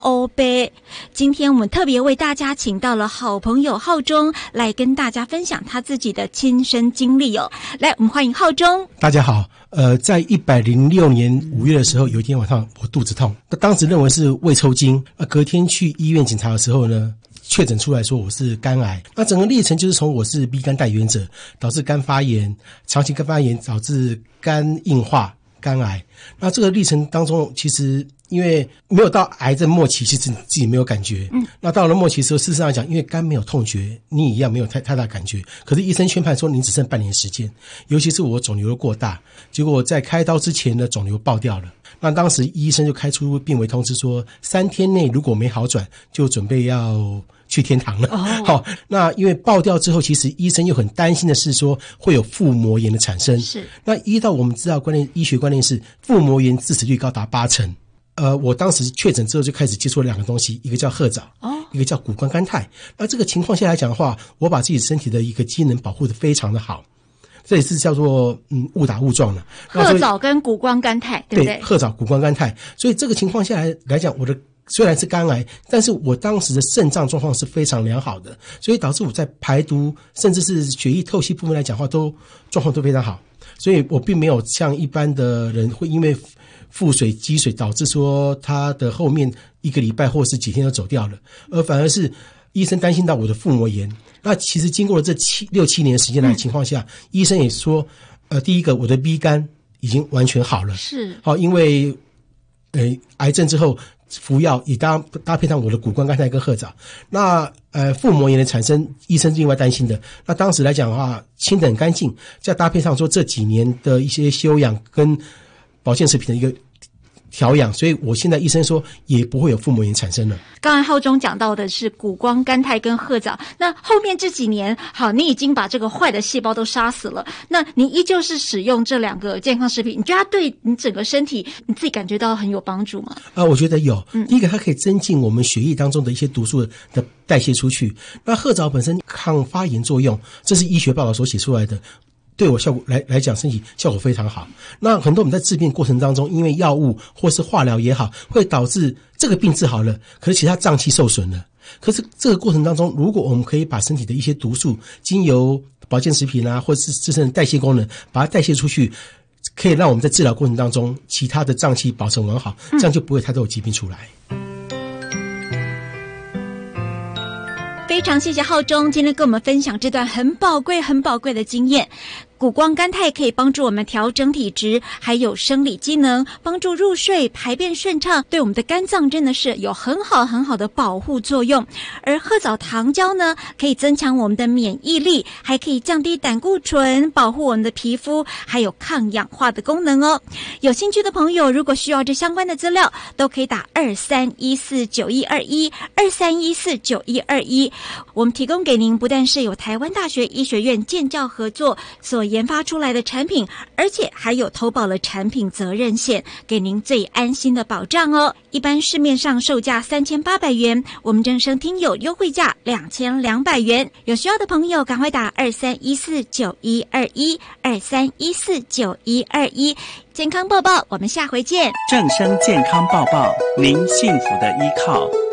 欧杯。今天我们特别为大家请到了好朋友浩中来跟大家分享他自己的亲身经历哦。来，我们欢迎浩中。 大家好，在106年5月的时候，有一天晚上我肚子痛，当时认为是胃抽筋，隔天去医院检查的时候呢，确诊出来说我是肝癌。那整个历程就是从我是 B 肝带原者，导致肝发炎，长期肝发炎导致肝硬化、肝癌。那这个历程当中，其实因为没有到癌症末期，其实你自己没有感觉。那到了末期的时候，事实上来讲，因为肝没有痛觉，你一样没有太大感觉。可是医生宣判说你只剩半年时间，尤其是我肿瘤过大，结果在开刀之前呢，肿瘤爆掉了。那当时医生就开出病危通知说，3天内如果没好转，就准备要去天堂了。好，那因为爆掉之后，其实医生又很担心的是说会有腹膜炎的产生。是，那依照我们知道观念，医学观念是腹膜炎致死率高达80%。我当时确诊之后就开始接触了2个东西，一个叫褐藻，一个叫谷胱甘肽。那这个情况下来讲的话，我把自己身体的一个机能保护得非常的好。这也是叫做误打误撞了。 褐藻跟谷胱甘肽，对不对？ 对，褐藻、谷胱甘肽。所以这个情况下来讲，我的虽然是肝癌，但是我当时的肾脏状况是非常良好的，所以导致我在排毒甚至是血液透析部分来讲的话，状况都非常好。所以我并没有像一般的人会因为腹水积水导致说他的后面1个礼拜或是几天就走掉了，而反而是医生担心到我的腹膜炎。那其实经过了这6、7年时间的情况下，医生也说，第一个我的 B 肝已经完全好了，是好，因为癌症之后服药也搭配上我的谷胱甘肽跟褐藻。那腹膜炎的产生，医生另外担心的。那当时来讲的话，清得很干净，再搭配上说这几年的一些休养跟保健食品的一个调养，所以我现在医生说也不会有腹膜炎产生了。 刚才浩中讲到的是谷胱甘肽跟褐藻，那后面这几年，好，你已经把这个坏的细胞都杀死了，那你依旧是使用这2个健康食品，你觉得它对你整个身体你自己感觉到很有帮助吗？ 我觉得有。第一个，它可以增进我们血液当中的一些毒素的代谢出去。那褐藻本身抗发炎作用，这是医学报道所写出来的。对我效果来讲，身体效果非常好。那很多我们在治病过程当中，因为药物或是化疗也好，会导致这个病治好了，可是其他脏器受损了。可是这个过程当中，如果我们可以把身体的一些毒素，经由保健食品或是自身的代谢功能，把它代谢出去，可以让我们在治疗过程当中，其他的脏器保存完好，这样就不会太多有疾病出来。 非常谢谢浩中今天跟我们分享这段很宝贵的经验。谷胱甘肽可以帮助我们调整体质，还有生理机能，帮助入睡、排便顺畅，对我们的肝脏真的是有很好的保护作用。而褐藻糖胶呢，可以增强我们的免疫力，还可以降低胆固醇，保护我们的皮肤，还有抗氧化的功能哦。有兴趣的朋友，如果需要这相关的资料，都可以打23149121，23149121。我们提供给您不但是有台湾大学医学院建教合作所研发出来的产品，而且还有投保了产品责任险，给您最安心的保障哦。一般市面上售价3800元，我们正声听友优惠价2200元。有需要的朋友赶快打23149121，23149121。健康报报，我们下回见。 正声健康报报，您幸福的依靠。